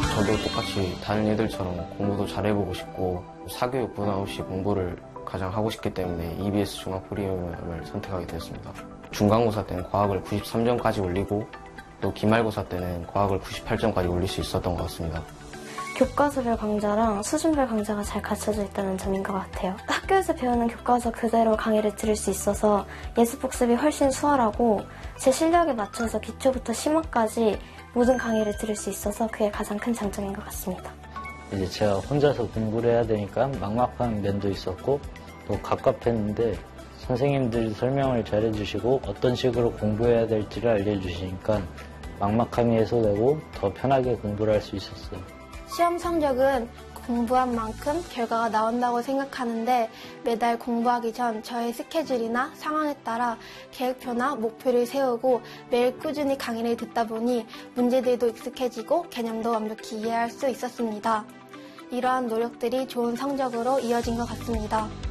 저도 똑같이 다른 애들처럼 공부도 잘해보고 싶고 사교육 부담 없이 공부를 가장 하고 싶기 때문에 EBS 중앙프리미엄을 선택하게 되었습니다. 중간고사 때는 과학을 93점까지 올리고 또 기말고사 때는 과학을 98점까지 올릴 수 있었던 것 같습니다. 교과서별 강좌랑 수준별 강좌가 잘 갖춰져 있다는 점인 것 같아요. 학교에서 배우는 교과서 그대로 강의를 들을 수 있어서 예습복습이 훨씬 수월하고 제 실력에 맞춰서 기초부터 심화까지 모든 강의를 들을 수 있어서 그게 가장 큰 장점인 것 같습니다. 이제 제가 혼자서 공부를 해야 되니까 막막한 면도 있었고 또 갑갑했는데 선생님들이 설명을 잘 해주시고 어떤 식으로 공부해야 될지를 알려주시니까 막막함이 해소되고 더 편하게 공부를 할 수 있었어요. 시험 성적은 공부한 만큼 결과가 나온다고 생각하는데 매달 공부하기 전 저의 스케줄이나 상황에 따라 계획표나 목표를 세우고 매일 꾸준히 강의를 듣다 보니 문제들도 익숙해지고 개념도 완벽히 이해할 수 있었습니다. 이러한 노력들이 좋은 성적으로 이어진 것 같습니다.